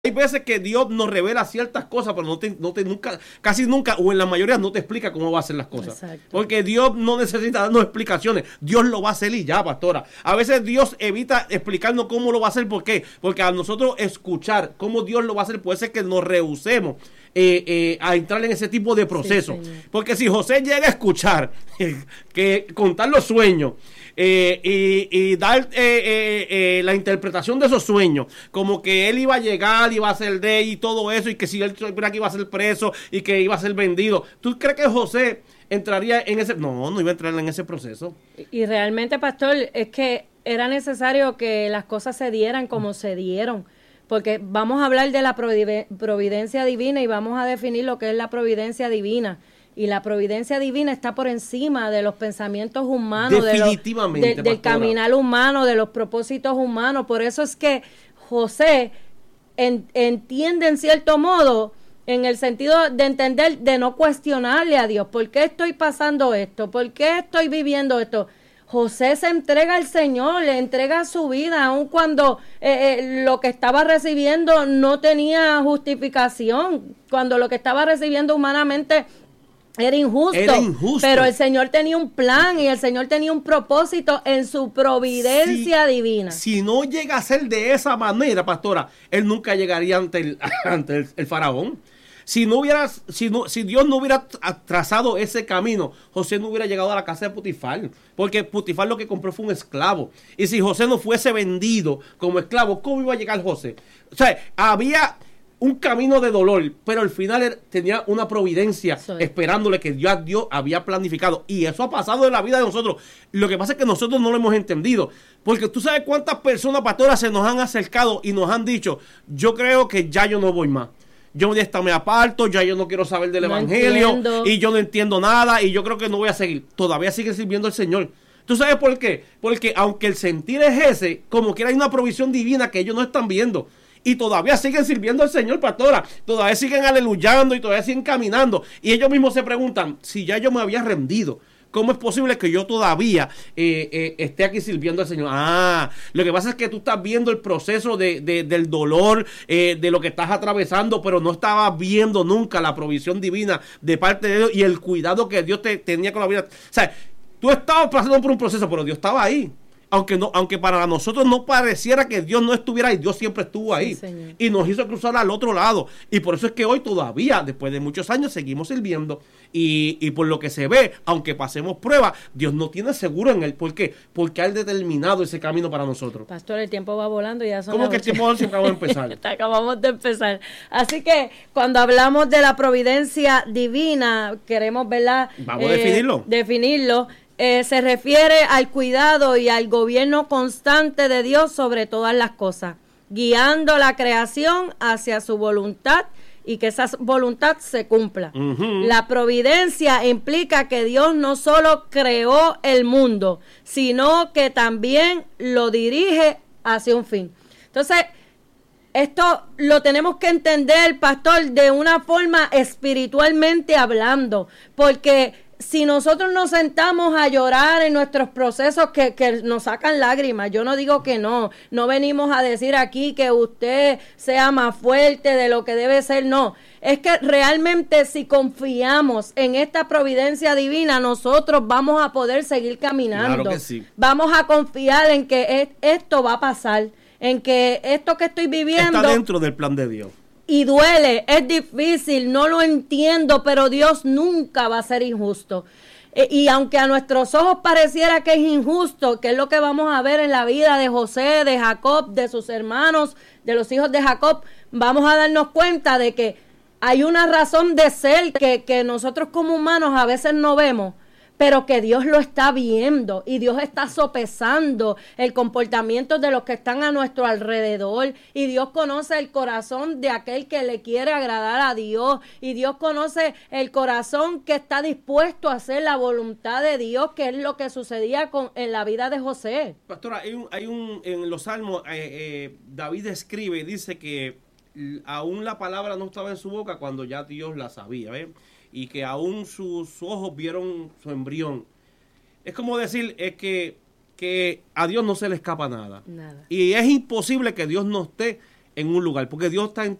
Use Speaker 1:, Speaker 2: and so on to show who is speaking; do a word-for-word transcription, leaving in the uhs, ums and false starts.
Speaker 1: Hay veces que Dios nos revela ciertas cosas, pero no te, no te nunca, casi nunca, o en la mayoría no te explica cómo va a hacer las cosas. Exacto. Porque Dios no necesita darnos explicaciones. Dios lo va a hacer y ya, pastora. A veces Dios evita explicarnos cómo lo va a hacer. ¿Por qué? Porque a nosotros escuchar cómo Dios lo va a hacer puede ser que nos rehusemos eh, eh, a entrar en ese tipo de proceso. Sí, porque si José llega a escuchar eh, que contar los sueños, Eh, y, y dar eh, eh, eh, la interpretación de esos sueños, como que él iba a llegar, iba a ser rey y todo eso, y que si él supiera que iba a ser preso y que iba a ser vendido, ¿tú crees que José entraría en ese? No, no iba a entrar en ese proceso.
Speaker 2: Y realmente, pastor, es que era necesario que las cosas se dieran como se dieron, porque vamos a hablar de la providencia divina y vamos a definir lo que es la providencia divina. Y la providencia divina está por encima de los pensamientos humanos,
Speaker 1: definitivamente,
Speaker 2: de los, de, del caminar humano, de los propósitos humanos. Por eso es que José en, entiende en cierto modo, en el sentido de entender, de no cuestionarle a Dios, ¿por qué estoy pasando esto? ¿Por qué estoy viviendo esto? José se entrega al Señor, le entrega su vida, aun cuando eh, eh, lo que estaba recibiendo no tenía justificación, cuando lo que estaba recibiendo humanamente Era injusto,
Speaker 1: Era injusto,
Speaker 2: pero el Señor tenía un plan y el Señor tenía un propósito en su providencia
Speaker 1: si,
Speaker 2: divina.
Speaker 1: Si no llega a ser de esa manera, pastora, él nunca llegaría ante el, ante el, el faraón. Si no hubiera, si no, si Dios no hubiera trazado ese camino, José no hubiera llegado a la casa de Potifar, porque Potifar lo que compró fue un esclavo. Y si José no fuese vendido como esclavo, ¿cómo iba a llegar José? O sea, había un camino de dolor, pero al final él tenía una providencia sí. esperándole que Dios, Dios había planificado. Y eso ha pasado en la vida de nosotros. Lo que pasa es que nosotros no lo hemos entendido. Porque tú sabes cuántas personas, pastoras, se nos han acercado y nos han dicho, yo creo que ya yo no voy más. Yo ya está me aparto, ya yo no quiero saber del
Speaker 2: no
Speaker 1: evangelio
Speaker 2: entiendo.
Speaker 1: Y yo no entiendo nada y yo creo que no voy a seguir. Todavía sigue sirviendo al Señor. ¿Tú sabes por qué? Porque aunque el sentir es ese, como que hay una provisión divina que ellos no están viendo. Y todavía siguen sirviendo al Señor, pastora. Todavía siguen aleluyando y todavía siguen caminando. Y ellos mismos se preguntan, si ya yo me había rendido, ¿cómo es posible que yo todavía eh, eh, esté aquí sirviendo al Señor? Ah, lo que pasa es que tú estás viendo el proceso de, de, del dolor, eh, de lo que estás atravesando, pero no estabas viendo nunca la provisión divina de parte de Dios y el cuidado que Dios te tenía con la vida. O sea, tú estabas pasando por un proceso, pero Dios estaba ahí. Aunque no, aunque para nosotros no pareciera que Dios no estuviera ahí, Dios siempre estuvo ahí. Sí, y nos hizo cruzar al otro lado. Y por eso es que hoy todavía, después de muchos años, seguimos sirviendo. Y, y por lo que se ve, aunque pasemos pruebas, Dios no tiene seguro en él. ¿Por qué? Porque ha determinado ese camino para nosotros.
Speaker 2: Pastor, el tiempo va volando y ya son
Speaker 1: ¿Cómo que el tiempo se acabó de empezar?
Speaker 2: Acabamos de empezar. Así que cuando hablamos de la providencia divina, queremos, ¿verdad?
Speaker 1: Vamos eh, a definirlo.
Speaker 2: Definirlo. Eh, se refiere al cuidado y al gobierno constante de Dios sobre todas las cosas, guiando la creación hacia su voluntad y que esa voluntad se cumpla. Uh-huh. La providencia implica que Dios no solo creó el mundo, sino que también lo dirige hacia un fin. Entonces, esto lo tenemos que entender, pastor, de una forma espiritualmente hablando, porque si nosotros nos sentamos a llorar en nuestros procesos que, que nos sacan lágrimas, yo no digo que no, no venimos a decir aquí que usted sea más fuerte de lo que debe ser, no. Es que realmente si confiamos en esta providencia divina, nosotros vamos a poder seguir caminando.
Speaker 1: Claro que sí.
Speaker 2: Vamos a confiar en que es, esto va a pasar, en que esto que estoy viviendo
Speaker 1: está dentro del plan de Dios.
Speaker 2: Y duele, es difícil, no lo entiendo, pero Dios nunca va a ser injusto. E, y aunque a nuestros ojos pareciera que es injusto, que es lo que vamos a ver en la vida de José, de Jacob, de sus hermanos, de los hijos de Jacob, vamos a darnos cuenta de que hay una razón de ser que, que nosotros como humanos a veces no vemos, pero que Dios lo está viendo y Dios está sopesando el comportamiento de los que están a nuestro alrededor y Dios conoce el corazón de aquel que le quiere agradar a Dios y Dios conoce el corazón que está dispuesto a hacer la voluntad de Dios, que es lo que sucedía con, en la vida de José.
Speaker 1: Pastora, hay un, hay un en los Salmos, eh, eh, David escribe y dice que aún la palabra no estaba en su boca cuando ya Dios la sabía, ¿ves? Y que aún sus ojos vieron su embrión. Es como decir, es que, que a Dios no se le escapa nada.
Speaker 2: Nada.
Speaker 1: Y es imposible que Dios no esté en un lugar, porque Dios está en